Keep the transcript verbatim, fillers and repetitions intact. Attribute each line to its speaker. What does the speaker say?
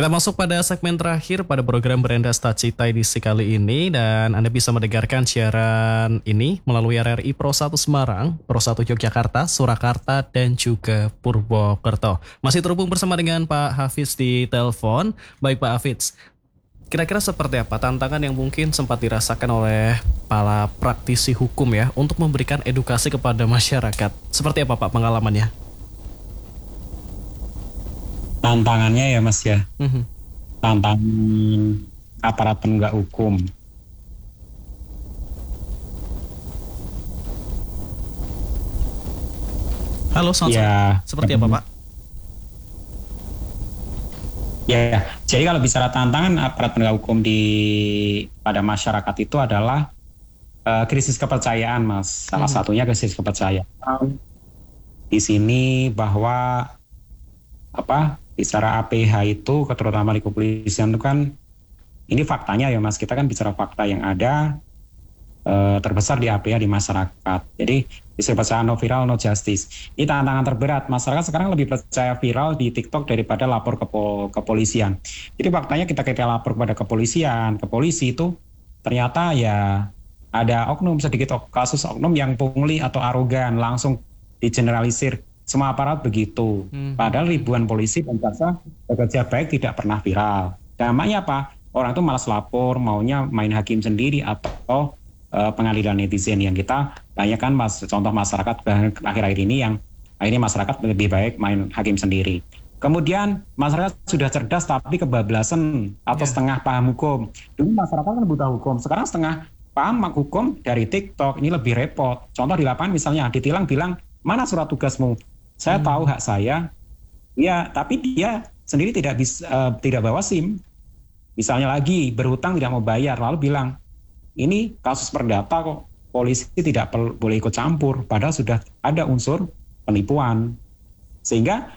Speaker 1: Kita masuk pada segmen terakhir pada program Beranda Stacita edisi kali ini dan Anda bisa mendengarkan siaran ini melalui R R I Pro satu Semarang, Pro satu Yogyakarta, Surakarta, dan juga Purwokerto. Masih terhubung bersama dengan Pak Hafiz di telepon. Baik Pak Hafiz, kira-kira seperti apa tantangan yang mungkin sempat dirasakan oleh para praktisi hukum ya untuk memberikan edukasi kepada masyarakat? Seperti apa Pak pengalamannya?
Speaker 2: Tantangannya ya Mas ya,
Speaker 1: Mhm.
Speaker 2: tantangan aparat penegak hukum.
Speaker 1: Halo, selamat sore.
Speaker 2: Ya,
Speaker 1: Seperti apa Pak?
Speaker 2: ya. Jadi kalau bicara tantangan aparat penegak hukum di pada masyarakat itu adalah eh, krisis kepercayaan, Mas. Salah
Speaker 1: Mhm.
Speaker 2: satunya krisis kepercayaan di sini bahwa apa bicara A P H itu, terutama di kepolisian itu kan, ini faktanya ya Mas. Kita kan bicara fakta yang ada. eh, terbesar di A P H di masyarakat. Jadi bisa percaya no viral no justice. Ini tantangan terberat. Masyarakat sekarang lebih percaya viral di TikTok daripada lapor ke pol- kepolisian. Jadi faktanya kita kita lapor kepada kepolisian, ke polisi itu ternyata ya ada oknum sedikit ok- kasus oknum yang pungli atau arogan, langsung digeneralisir. Semua aparat begitu.
Speaker 1: Mhm.
Speaker 2: Padahal ribuan polisi dan jaksa bekerja baik tidak pernah viral. Dampaknya apa? Orang itu malas lapor, maunya main hakim sendiri atau eh, pengadilan netizen yang kita banyak kan mas, contoh masyarakat akhir-akhir ini yang akhirnya masyarakat lebih baik main hakim sendiri. Kemudian masyarakat sudah cerdas tapi kebablasan atau
Speaker 1: Ya.
Speaker 2: setengah paham hukum. Dulu masyarakat kan buta hukum, sekarang setengah paham hukum dari TikTok, ini lebih repot. Contoh di lapangan misalnya ditilang bilang, mana surat tugasmu? Saya
Speaker 1: Hmm.
Speaker 2: tahu hak saya, ya tapi dia sendiri tidak bisa eh, tidak bawa SIM. Misalnya lagi berhutang tidak mau bayar, lalu bilang ini kasus perdata kok, polisi tidak pel- boleh ikut campur, padahal sudah ada unsur penipuan. Sehingga